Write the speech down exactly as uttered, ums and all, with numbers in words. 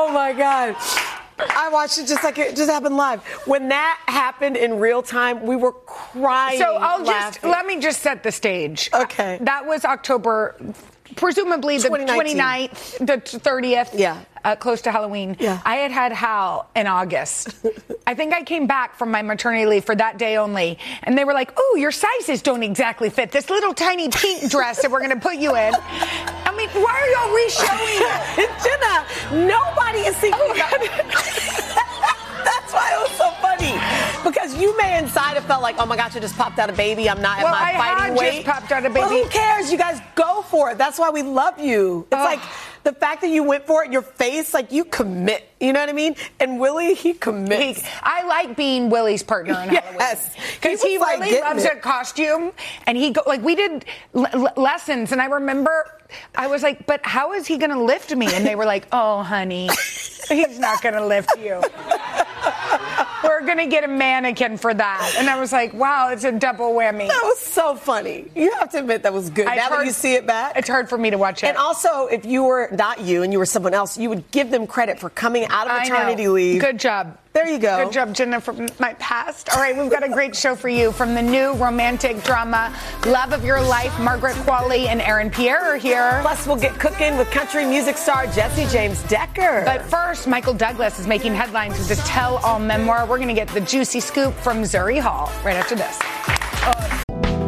Oh my God. I watched it just like it just happened live. When that happened in real time, we were crying. So I'll laughing. just let me just set the stage. Okay. That was October, presumably the twenty-ninth, the thirtieth. Yeah. Uh, close to Halloween. Yeah. I had had Hal in August. I think I came back from my maternity leave for that day only, and they were like, "Oh, your sizes don't exactly fit this little tiny pink dress that we're going to put you in." I mean, why are y'all re-showing it? Jenna, nobody is thinking Oh, about it. That's why it was so funny. Because you may inside have felt like, oh my gosh, I just popped out a baby. I'm not Well, at my I fighting had weight. just popped out a baby. But who cares? You guys go for it. That's why we love you. It's Ugh. like the fact that you went for it, your face, like you commit. You know what I mean? And Willie, he commits. He, I like being Willie's partner in Halloween. Yes. Because He he, was, like, really getting loves it. a costume. And he, go, like, we did l- l- lessons. And I remember I was like, but how is he going to lift me? And they were like, oh, honey, he's not going to lift you. We're going to get a mannequin for that. And I was like, wow, it's a double whammy. That was so funny. You have to admit that was good. I've now heard- that you see it back. It's hard for me to watch it. And also, if you were not you and you were someone else, you would give them credit for coming out of I maternity know. leave. Good job. There you go. Good job, Jenna, from my past. All right, we've got a great show for you from the new romantic drama, Love of Your Life. Margaret Qualley and Aaron Pierre are here. Plus, we'll get cooking with country music star Jesse James Decker. But first, Michael Douglas is making headlines with his tell-all memoir. We're going to get the juicy scoop from Zuri Hall right after this.